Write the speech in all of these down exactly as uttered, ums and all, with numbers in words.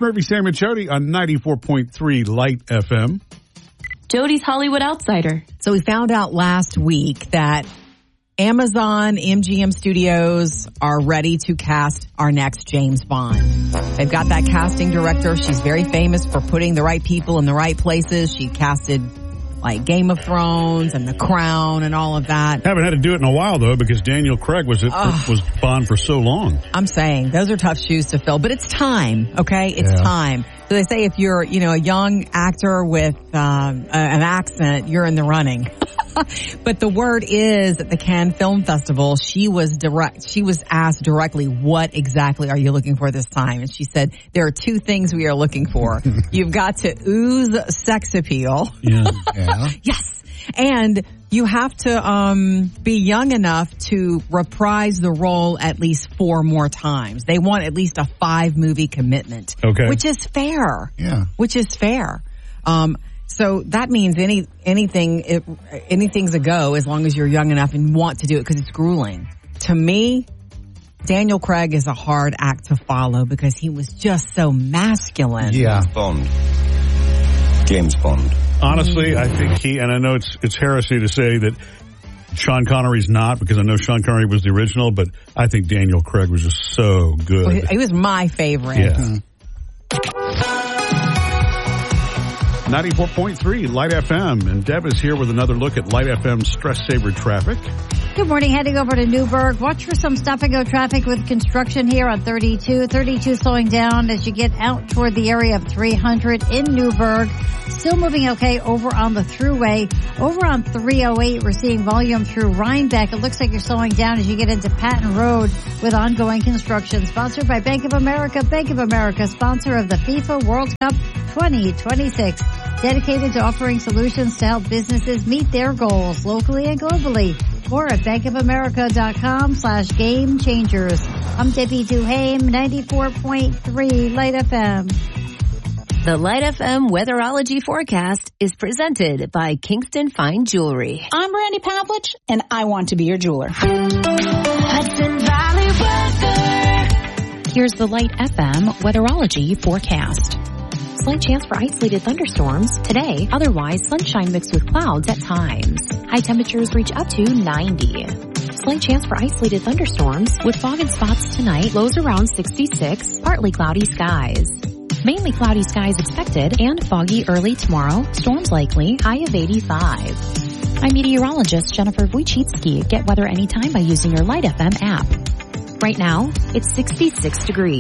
Murphy, Sam, and Jody on ninety-four point three Light F M. Jody's Hollywood Outsider. So we found out last week that Amazon M G M Studios are ready to cast our next James Bond. They've got that casting director. She's very famous for putting the right people in the right places. She casted like Game of Thrones and The Crown and all of that. Haven't had to do it in a while, though, because Daniel Craig was, it, was Bond for so long. I'm saying those are tough shoes to fill, but it's time, okay? It's yeah. time. So they say if you're, you know, a young actor with um, a, an accent, you're in the running. But the word is at the Cannes Film Festival, she was direct, she was asked directly, what exactly are you looking for this time? And she said, there are two things we are looking for. You've got to ooze sex appeal. Yeah. yeah. Yes. And you have to um be young enough to reprise the role at least four more times. They want at least a five movie commitment. Okay. Which is fair. Yeah. Which is fair. Um So that means any anything it, anything's a go as long as you're young enough and want to do it because it's grueling. To me, Daniel Craig is a hard act to follow because he was just so masculine. Yeah. Bond. James Bond. Honestly, I think he, and I know it's it's heresy to say that Sean Connery's not, because I know Sean Connery was the original, but I think Daniel Craig was just so good. Well, he was my favorite. Yeah. Mm-hmm. ninety-four point three Light F M, and Deb is here with another look at Light F M's Stress Saver traffic. Good morning. Heading over to Newburgh. Watch for some stop-and-go traffic with construction here on thirty-two. thirty-two slowing down as you get out toward the area of three hundred in Newburgh. Still moving okay over on the thruway. Over on three oh eight, we're seeing volume through Rhinebeck. It looks like you're slowing down as you get into Patton Road with ongoing construction. Sponsored by Bank of America. Bank of America, sponsor of the FIFA World Cup twenty twenty-six. Dedicated to offering solutions to help businesses meet their goals locally and globally. More at bankofamerica.com slash game changers. I'm Debbie Duhame, ninety-four point three Light F M. The Light F M Weatherology Forecast is presented by Kingston Fine Jewelry. I'm Brandy Pavlich, and I want to be your jeweler. Hudson Valley Weather. Here's the Light F M Weatherology Forecast. Slight chance for isolated thunderstorms today. Otherwise, sunshine mixed with clouds at times. High temperatures reach up to ninety. Slight chance for isolated thunderstorms with fog in spots tonight. Lows around sixty-six. Partly cloudy skies. Mainly cloudy skies expected and foggy early tomorrow. Storms likely. High of eighty-five. I'm meteorologist Jennifer Wojcicki. Get weather anytime by using your Light F M app. Right now, it's sixty-six degrees.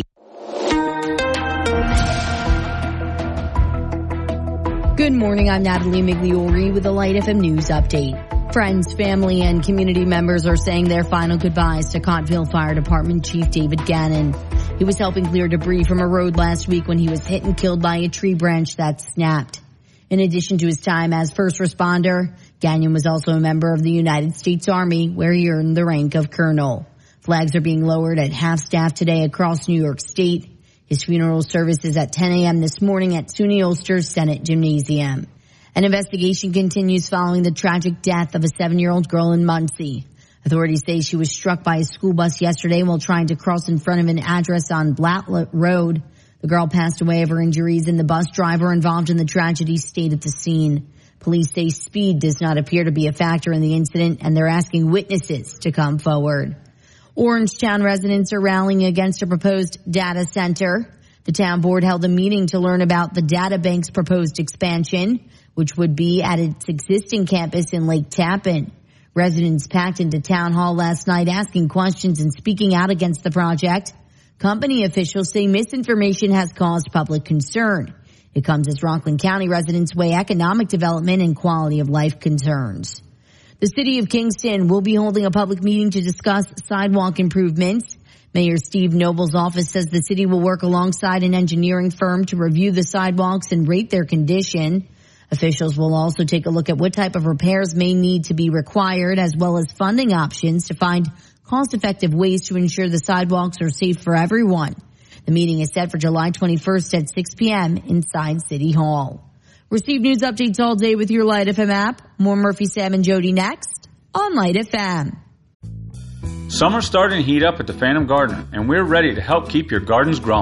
Good morning, I'm Natalie Migliori with the Light F M News Update. Friends, family, and community members are saying their final goodbyes to Cottville Fire Department Chief David Gannon. He was helping clear debris from a road last week when he was hit and killed by a tree branch that snapped. In addition to his time as first responder, Gannon was also a member of the United States Army, where he earned the rank of colonel. Flags are being lowered at half-staff today across New York State. His funeral service is at ten a.m. this morning at SUNY Ulster's Senate Gymnasium. An investigation continues following the tragic death of a seven-year-old girl in Muncie. Authorities say she was struck by a school bus yesterday while trying to cross in front of an address on Blatlet Road. The girl passed away of her injuries, and the bus driver involved in the tragedy stayed at the scene. Police say speed does not appear to be a factor in the incident, and they're asking witnesses to come forward. Orangetown residents are rallying against a proposed data center. The town board held a meeting to learn about the data bank's proposed expansion, which would be at its existing campus in Lake Tappan. Residents packed into town hall last night asking questions and speaking out against the project. Company officials say misinformation has caused public concern. It comes as Rockland County residents weigh economic development and quality of life concerns. The city of Kingston will be holding a public meeting to discuss sidewalk improvements. Mayor Steve Noble's office says the city will work alongside an engineering firm to review the sidewalks and rate their condition. Officials will also take a look at what type of repairs may need to be required, as well as funding options to find cost-effective ways to ensure the sidewalks are safe for everyone. The meeting is set for July twenty-first at six p.m. inside City Hall. Receive news updates all day with your Light F M app. More Murphy, Sam, and Jody next on Light F M. Summer's starting to heat up at the Phantom Gardener, and we're ready to help keep your gardens growing.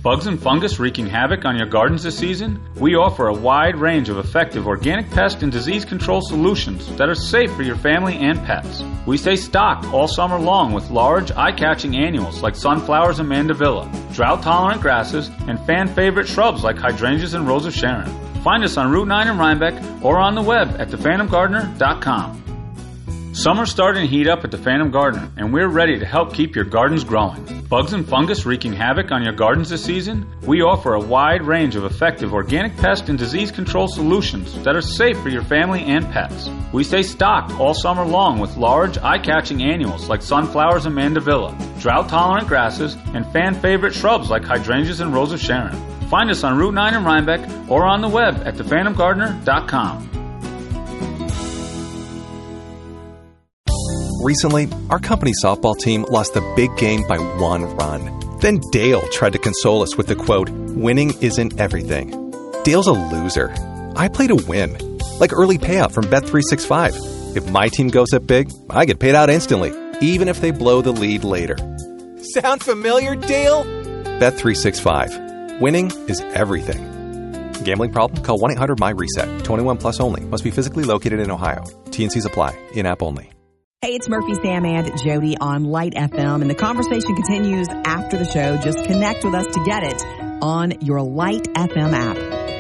Bugs and fungus wreaking havoc on your gardens this season? We offer a wide range of effective organic pest and disease control solutions that are safe for your family and pets. We stay stocked all summer long with large, eye-catching annuals like sunflowers and mandevilla, drought-tolerant grasses, and fan-favorite shrubs like hydrangeas and rose of Sharon. Find us on Route nine in Rhinebeck or on the web at the phantom gardener dot com. Summer's starting to heat up at the Phantom Gardener, and we're ready to help keep your gardens growing. Bugs and fungus wreaking havoc on your gardens this season? We offer a wide range of effective organic pest and disease control solutions that are safe for your family and pets. We stay stocked all summer long with large, eye-catching annuals like sunflowers and mandevilla, drought-tolerant grasses, and fan-favorite shrubs like hydrangeas and rose of Sharon. Find us on Route nine in Rhinebeck or on the web at the phantom gardener dot com. Recently, our company softball team lost the big game by one run. Then Dale tried to console us with the quote, "Winning isn't everything." Dale's a loser. I play to win. Like early payout from Bet three sixty-five. If my team goes up big, I get paid out instantly, even if they blow the lead later. Sound familiar, Dale? Bet three sixty-five. Winning is everything. Gambling problem? Call one eight hundred M Y reset. twenty-one plus only. Must be physically located in Ohio. T and Cs apply. In-app only. Hey, it's Murphy, Sam, and Jody on Light F M, and the conversation continues after the show. Just connect with us to get it on your Light F M app.